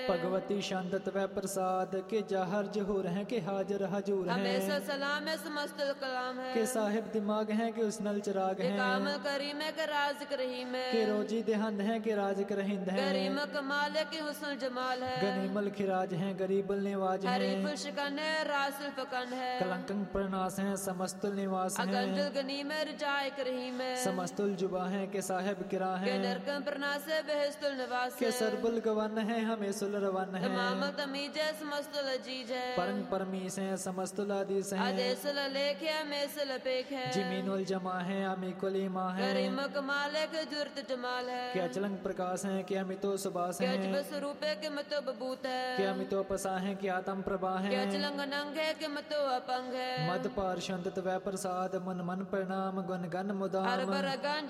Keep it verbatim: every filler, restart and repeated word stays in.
भगवती शांतत व प्रसाद के जाहर जहूर हैं के हाजर हजूर हैं। हमेशा सलाम है समस्त कलाम है के साहिब दिमाग हैं के उसनल चिराग हैं। कामल करीम है के राज़िक रहीम है के रोजी देहंद हैं के राज़िक रहिंद हैं। करीम कमाल है के हुस्न जमाल है गनीमल खिराज हैं गरीबुल निवाज हैं। हरीफुल शिकन है रासिल फकन है कलंकं प्रनास हैं समस्तुल निवास हैं। अगंजुल गनीम है रिजायक रहीम है समस्तुल जुबा हैं के साहिब किरा हैं। के नरकम प्रनास है बेहस्तुल नवास के सरबुल गवन हैं हमें सुल रवन हैं। तमाम तमीज है समस्तुल अजीज है परंग परमीस हैं समस्तुल आदिस हैं। आदेशुल लेख है मेसल पेख है जिमीनुल जमा हैं अमीकुल ईमा हैं। करीम कमाल है के जुर्त जमाल है के अचलंग प्रकाश हैं के अमितो सुबास के हैं। अजब स्वरूप है के मतो बबूत है के अमितो पसा हैं के आतम प्रभा हैं। के अचलंग नंग है के मतो अपंग है मद पार शांतत व प्रसाद मन मन प्रणाम गुण गन मुदाम। अरबर अगन